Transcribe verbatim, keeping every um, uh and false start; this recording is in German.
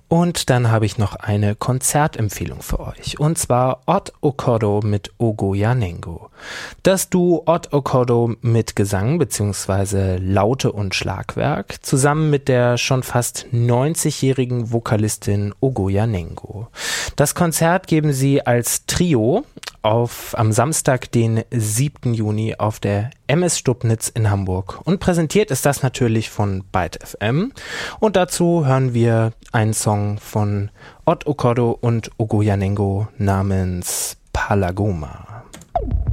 Und dann habe ich noch eine Konzertempfehlung für euch. Und zwar Ot Okodo mit Ogoyanengo. Das Duo Ot Okodo mit Gesang bzw. Laute und Schlagwerk zusammen mit der schon fast neunzigjährigen Vokalistin Ogoyanengo. Das Konzert geben sie als Trio auf am Samstag, den siebten Juni auf der M S Stubnitz in Hamburg. Und präsentiert ist das natürlich von Byte F M. Und dazu hören wir einen Song von Ot Okodo und Ogoyanengo namens Palagoma.